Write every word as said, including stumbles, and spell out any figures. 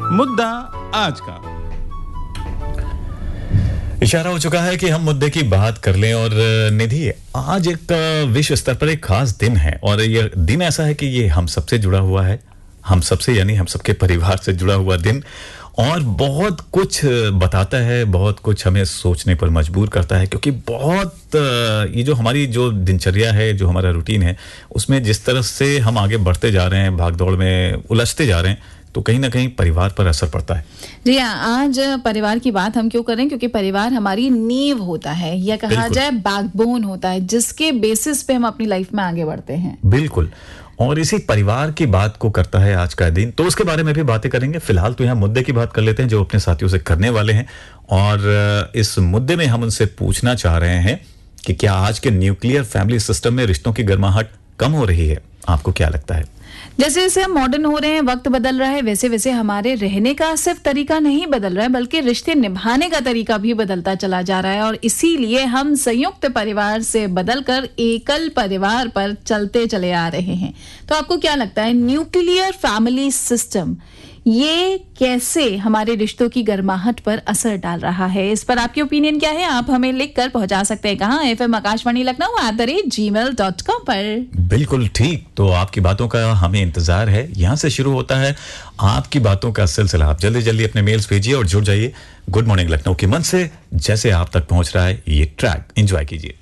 मुद्दा आज का। इशारा हो चुका है कि हम मुद्दे की बात कर लें। और निधि, आज एक विश्व स्तर पर एक खास दिन है और ये दिन ऐसा है कि ये हम सबसे जुड़ा हुआ है, हम सबसे यानी हम सबके परिवार से जुड़ा हुआ दिन, और बहुत कुछ बताता है, बहुत कुछ हमें सोचने पर मजबूर करता है। क्योंकि बहुत ये जो हमारी जो दिनचर्या है, जो हमारा रूटीन है, उसमें जिस तरह से हम आगे बढ़ते जा रहे हैं, भागदौड़ में उलझते जा रहे हैं, तो कहीं ना कहीं परिवार पर असर पड़ता है। जी हाँ, आज परिवार की बात हम क्यों करें, क्योंकि परिवार हमारी नींव होता है, या कहा जाए बैकबोन होता है, जिसके बेसिस पे हम अपनी लाइफ में आगे बढ़ते हैं। बिल्कुल, और इसी परिवार की बात को करता है आज का दिन, तो उसके बारे में भी बातें करेंगे। फिलहाल तो यहाँ मुद्दे की बात कर लेते हैं जो अपने साथियों से करने वाले हैं। और इस मुद्दे में हम उनसे पूछना चाह रहे हैं कि क्या आज के न्यूक्लियर फैमिली सिस्टम में रिश्तों की गर्माहट कम हो रही है? आपको क्या लगता है? जैसे जैसे हम मॉडर्न हो रहे हैं, वक्त बदल रहा है, वैसे वैसे हमारे रहने का सिर्फ तरीका नहीं बदल रहा है, बल्कि रिश्ते निभाने का तरीका भी बदलता चला जा रहा है। और इसीलिए हम संयुक्त परिवार से बदलकर एकल परिवार पर चलते चले आ रहे हैं। तो आपको क्या लगता है, न्यूक्लियर फैमिली सिस्टम ये कैसे हमारे रिश्तों की गर्माहट पर असर डाल रहा है? इस पर आपकी ओपिनियन क्या है? आप हमें लिख कर पहुंचा सकते हैं कहाँ? F M Akashvani Lucknow at the rate ji mail dot com पर। बिल्कुल ठीक, तो आपकी बातों का हमें इंतजार है। यहाँ से शुरू होता है आपकी बातों का सिलसिला। आप जल्दी जल्दी अपने मेल्स भेजिए और जुड़ जाइए गुड मॉर्निंग लखनऊ के मन से, जैसे आप तक पहुंच रहा है ये ट्रैक। एंजॉय कीजिए।